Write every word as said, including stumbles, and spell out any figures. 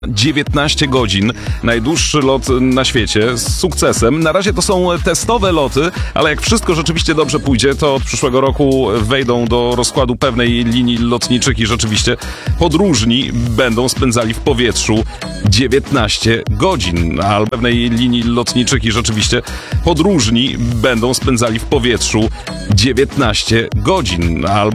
dziewiętnaście godzin, najdłuższy lot na świecie, z sukcesem. Na razie to są testowe loty, ale jak wszystko rzeczywiście dobrze pójdzie, to od przyszłego roku wejdą do rozkładu pewnej linii lotniczych i rzeczywiście podróżni będą spędzali w powietrzu dziewiętnaście godzin. A pewnej linii lotniczych i rzeczywiście podróżni będą spędzali w powietrzu dziewiętnaście godzin.